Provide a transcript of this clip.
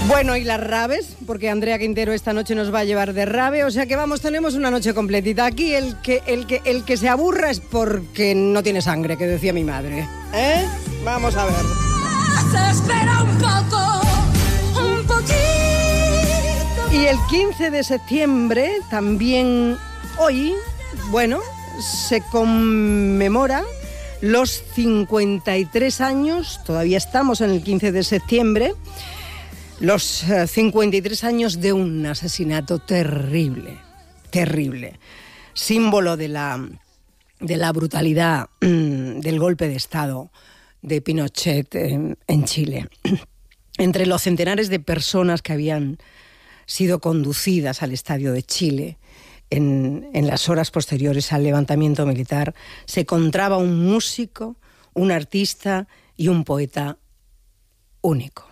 Bueno, y las raves, porque Andrea Quintero esta noche nos va a llevar de rave, o sea que vamos, tenemos una noche completita. Aquí el que se aburra es porque no tiene sangre, que decía mi madre. Vamos a ver. Se espera un poquito. Y el 15 de septiembre, también hoy, bueno, se conmemora los 53 años, todavía estamos en el 15 de septiembre, los 53 años de un asesinato terrible, terrible, símbolo de la brutalidad del golpe de Estado de Pinochet en Chile. Entre los centenares de personas que habían sido conducidas al Estadio de Chile en las horas posteriores al levantamiento militar, se encontraba un músico, un artista y un poeta único.